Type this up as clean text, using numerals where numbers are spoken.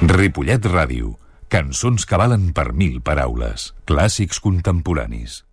Ripollet Ràdio. Cançons que valen per 1000 paraules. Clàssics contemporanis.